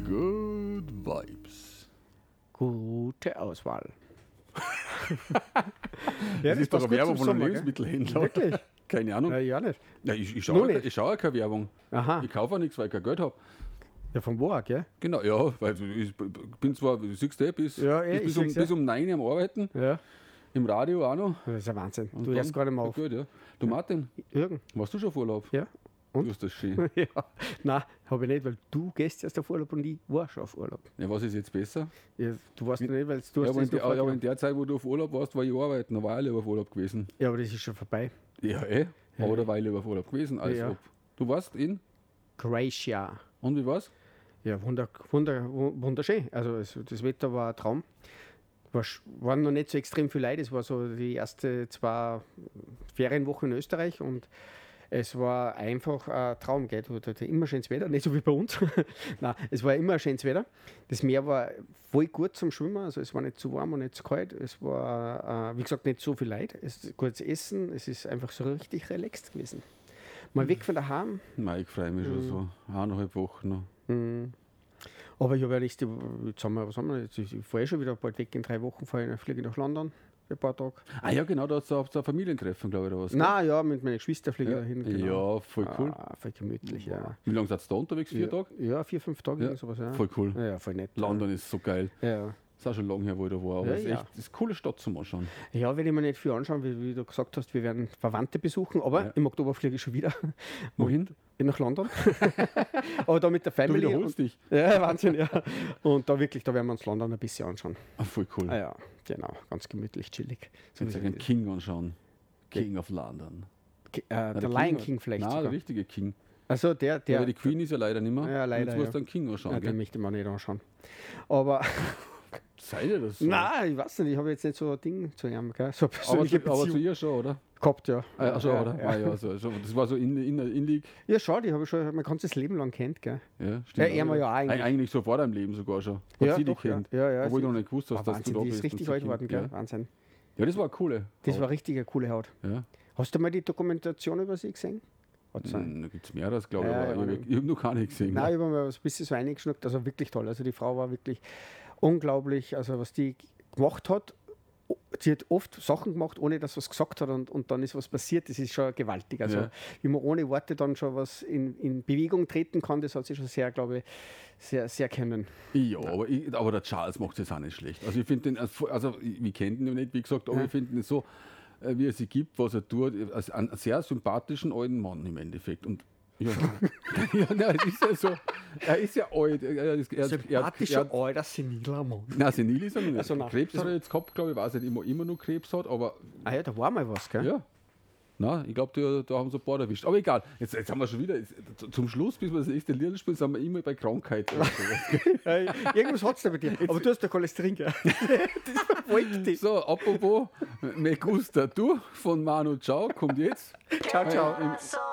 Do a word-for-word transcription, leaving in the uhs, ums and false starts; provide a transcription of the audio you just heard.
Good Vibes. Gute Auswahl. Ja, das ist doch eine Werbung von einem Sommer, Lebensmittelhändler. Wirklich? Keine Ahnung. Ja, ja nicht. Ja, ich, ich, Nur schaue, nicht. ich schaue keine Werbung. Aha. Ich kaufe auch nichts, weil ich kein Geld habe. Ja, vom Woag, gell? Genau, ja, weil ich bin zwar, du siehst du, bis, Ja, eh, bis, bis, ich um, sieh's, ja. bis um neun Uhr am Arbeiten, Ja. im Radio auch noch. Das ist ein Wahnsinn. Und Du hörst dann- gar nicht mehr auf. Gut, ja. Du Martin, Jürgen. warst du schon auf Urlaub? Ja. Du Und? hast das schön. Ja. Nein, habe ich nicht, weil du gehst erst auf Urlaub und ich war schon auf Urlaub. Ja, was ist jetzt besser? Ja, du warst nicht, weil du Ja, hast aber, in das der, noch aber in vorgenommen. der Zeit, wo du auf Urlaub warst, war ich arbeiten, da war ich lieber auf Urlaub gewesen. Ja, aber das ist schon vorbei. Ja, eh, Ja. aber da war ich lieber auf Urlaub gewesen, als Ja. ob. Du warst in, Croatia. und wie war's? Ja, wunder, wunder, wunderschön. Also es, das Wetter war ein Traum. War, sch- waren noch nicht so extrem viel Leute. Es war so die erste zwei Ferienwochen in Österreich und es war einfach ein Traum. Gell? Du hattest immer schönes Wetter, nicht so wie bei uns. Nein, es war immer schönes Wetter. Das Meer war voll gut zum Schwimmen, also es war nicht zu warm und nicht zu kalt. Es war, äh, wie gesagt, nicht so viel Leute. Es ist gutes Essen, es ist einfach so richtig relaxed gewesen. Mal weg von daheim. Nein, ich freue mich schon so. Eineinhalb Wochen noch. Mhm. Aber ich habe ja nächste, jetzt haben wir, was haben wir jetzt? Ich fahre eh schon wieder bald weg, in drei Wochen fahre ich, fliege ich nach London für ein paar Tage. Ah ja, genau, da hast du auch so ein Familientreffen, glaube ich, oder was? Na ja, mit meiner Geschwister fliege ich ja. dahin. Genau. Ja, voll cool. Ah, voll gemütlich, ja. Wie lange seid ihr da unterwegs? Vier ja. Tage? Ja, vier, fünf Tage, Ja, irgend sowas, ja. voll cool. Ja, ja, voll nett. London ist so geil. Ja. Das ist auch schon lange her, wo ich da war. Aber Ja, es ist ja. echt das ist eine coole Stadt zum Anschauen. Ja, werde ich mir nicht viel anschauen, wie, wie du gesagt hast, wir werden Verwandte besuchen, aber Ja. im Oktober fliege ich schon wieder. Wohin? Nach London. Aber da mit der Du Family. wiederholst und, dich. Ja, Wahnsinn, ja. Und da wirklich, da werden wir uns London ein bisschen anschauen. Ah, voll cool. Ah ja, genau, ganz gemütlich, chillig. So Jetzt wie einen King anschauen. King of London. Ki- äh, der Ja, Lion King vielleicht Nein, der sogar. richtige King. Also der, Der, der, die Queen ist ja leider nicht mehr. Ja, leider, Jetzt musst du ja. einen King anschauen. ja, den gell? möchte man nicht anschauen. Aber Sei dir das so? nein, ich weiß nicht, ich habe jetzt nicht so ein Ding zu ihm, gell? So eine aber, persönliche zu, aber zu Beziehung ihr schon, oder? gehabt, ja. Ah, ja, schon, ja, oder? Ja, Ah, ja, so, so, das war so in, in, in League. ja schau, die habe ich schon mein ganzes Leben lang kennt, gell? Ja, stimmt. Ja, er mal ja eigentlich. eigentlich. Eigentlich so vor deinem Leben sogar schon. Hat Ja, sie dich doch, ja. kennt. Ja, ja, Obwohl sie- du noch nicht gewusst hast, Ah, dass Wahnsinn, du da die bist. ist richtig und alt sie geworden, kennt. gell? Wahnsinn. Ja. ja, das war eine coole. Das Haut. war richtig eine coole Haut. Ja. Hast du mal die Dokumentation über sie gesehen? Hat sein. Hm, Da gibt es mehr, das glaube ich, Ja, aber ja, ich, ich habe noch gar nicht gesehen. Nein, ich habe mir ein bisschen so eingeschnuckt, also wirklich toll. Also die Frau war wirklich unglaublich, also was die gemacht hat. Sie hat oft Sachen gemacht, ohne dass sie was gesagt hat und, und dann ist was passiert. Das ist schon gewaltig. Also Ja. wie man ohne Worte dann schon was in, in Bewegung treten kann, das hat sie schon sehr, glaube ich, sehr, sehr können. Ja, aber, ich, aber der Charles macht es auch nicht schlecht. Also ich finde den, also also ich- wir kennen ihn nicht, wie gesagt, aber Ja. ich finde ihn so, äh, wie er sie gibt, was er tut, als einen sehr sympathischen alten Mann im Endeffekt. Und ja, ja nein, es ist ja so, er ist ja alt. Er, er, ist- er, er, er, er, alter, seniler Mann. nein, senil ist er nicht. Also nein. Krebs hat er jetzt gehabt, glaube ich, weiß nicht, immer, immer noch Krebs hat, aber Ah ja, da war mal was, gell? ja. Nein, ich glaube, da, da haben sie ein paar erwischt. Aber egal, jetzt, jetzt haben wir schon wieder, jetzt, zum Schluss, bis wir das nächste Lied spielen, sind wir immer bei Krankheit. Oder sowas. Äh, irgendwas hat es da bei dir. Aber du hast ja Cholesterin, gell? Das verfolgt dich. So, apropos, Me Gusta Du von Manu Chao kommt jetzt. Ciao, ciao. Äh, im-